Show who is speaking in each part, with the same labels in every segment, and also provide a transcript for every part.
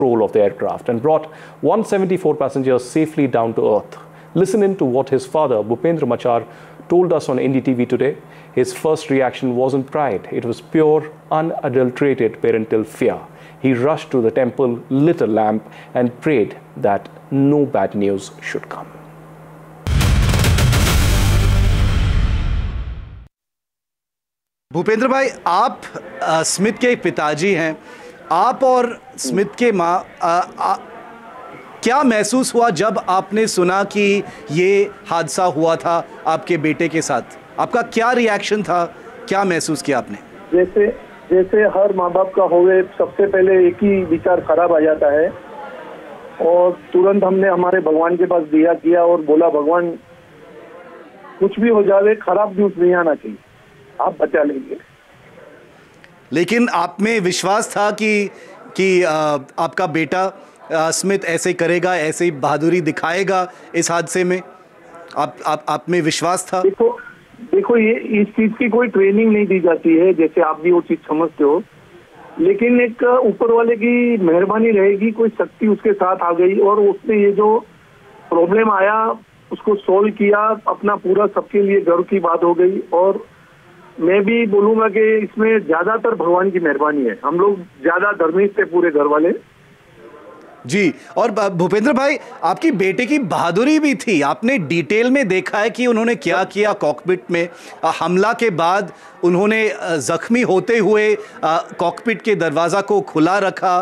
Speaker 1: control of the aircraft and brought 174 passengers safely down to earth. Listen in to what his father, Bhupendra Machar, told us on NDTV today. His first reaction wasn't pride. It was pure, unadulterated parental fear. He rushed to the temple, lit a lamp and prayed that no bad news should come.
Speaker 2: Bhupendra भाई, आप स्मित के पिताजी हैं। आप और स्मित के माँ, क्या महसूस हुआ जब आपने सुना कि ये हादसा हुआ था आपके बेटे के साथ? आपका क्या रिएक्शन था, क्या महसूस किया आपने?
Speaker 3: जैसे हर माँ बाप का होवे, सबसे पहले एक ही विचार खराब आ जाता है और तुरंत हमने हमारे भगवान के पास दिया किया और बोला, भगवान कुछ भी हो जाए, खराब न्यूज़ नहीं आना चाहिए, आप बचा लेंगे।
Speaker 2: लेकिन आप में विश्वास था कि आपका बेटा स्मित ऐसे करेगा, ऐसे बहादुरी दिखाएगा इस हादसे में? आप में विश्वास था?
Speaker 3: देखो ये इस चीज की कोई ट्रेनिंग नहीं दी जाती है, जैसे आप भी वो चीज समझते हो, लेकिन एक ऊपर वाले की मेहरबानी रहेगी, कोई शक्ति उसके साथ आ गई और उसने ये जो प्रॉब्लम आया उसको सोल्व किया, अपना पूरा सबके लिए गर्व की बात हो गई। और मैं भी बोलूंगा कि इसमें ज्यादातर भगवान की मेहरबानी है, हम लोग ज्यादा धर्मिष्ठ थे पूरे घर वाले
Speaker 2: जी। और भूपेंद्र भाई, आपकी बेटे की बहादुरी भी थी, आपने डिटेल में देखा है कि उन्होंने क्या किया कॉकपिट में। हमला के बाद उन्होंने जख्मी होते हुए कॉकपिट के दरवाज़ा को खुला रखा।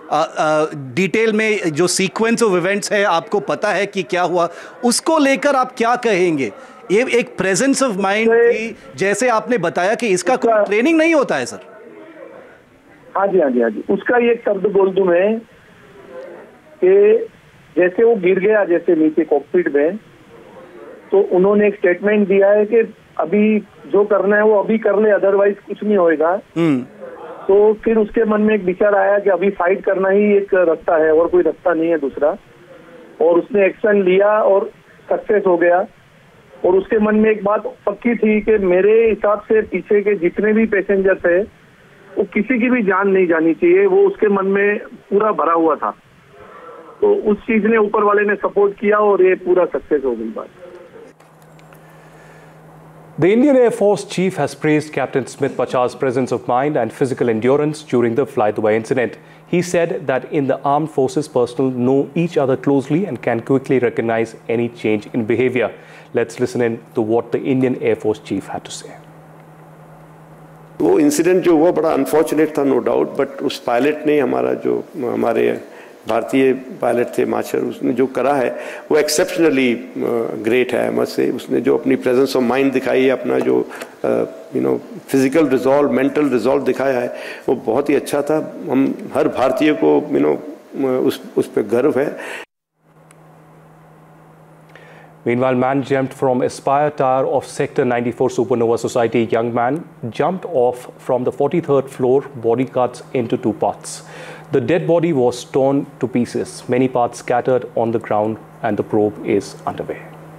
Speaker 2: डिटेल में जो सीक्वेंस ऑफ इवेंट्स है आपको पता है कि क्या हुआ, उसको लेकर आप क्या कहेंगे? ये एक प्रेजेंस ऑफ माइंड थी, जैसे आपने बताया कि इसका कोई ट्रेनिंग नहीं होता है सर।
Speaker 3: हाँ जी, उसका ये शब्द बोल दूं मैं कि जैसे वो गिर गया जैसे नीचे कॉकपिट में, तो उन्होंने एक स्टेटमेंट दिया है कि अभी जो करना है वो अभी कर ले, अदरवाइज कुछ नहीं होएगा। तो फिर उसके मन में एक विचार आया कि अभी फाइट करना ही एक रास्ता है और कोई रास्ता नहीं है दूसरा, और उसने एक्शन लिया और सक्सेस हो गया। और उसके मन में एक बात पक्की थी कि मेरे हिसाब से पीछे के जितने भी पैसेंजर थे वो किसी की भी जान नहीं जानी चाहिए, वो उसके मन में पूरा भरा हुआ था। तो उस चीज ने ऊपर वाले ने सपोर्ट किया और ये पूरा सक्सेस हो गई बात।
Speaker 1: The Indian Air Force Chief has praised Captain Smit Machar's presence of mind and physical endurance during the fly-the-by incident. He said that in the armed forces, personnel know each other closely and can quickly recognize any change in behavior. Let's listen in to what the Indian Air Force Chief had to say.
Speaker 4: वो incident जो हुआ बड़ा unfortunate था, no doubt, but उस pilot ने हमारे भारतीय pilot थे माचर, उसने जो करा है वो एक्सेप्शनली ग्रेट है। मत से उसने जो अपनी प्रेजेंस ऑफ माइंड दिखाई है, अपना जो फिजिकल रिजॉल्व, मेंटल रिजॉल्व दिखाया है, वो बहुत ही अच्छा था। हम हर भारतीय को उस पर गर्व है।
Speaker 1: Meanwhile, man jumped from Aspire Tower of Sector 94 Supernova Society. Young man jumped off from the 43rd floor, body cuts into two parts. The dead body was torn to pieces, many parts scattered on the ground, and the probe is underway.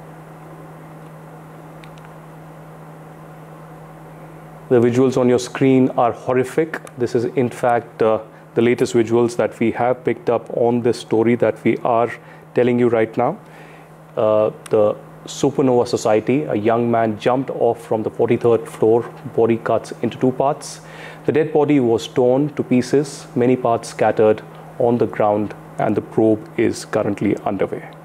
Speaker 1: The visuals on your screen are horrific. This is in fact the latest visuals that we have picked up on this story that we are telling you right now. The Supernova Society, a young man jumped off from the 43rd floor, body cuts into two parts. The dead body was torn to pieces, many parts scattered on the ground, and the probe is currently underway.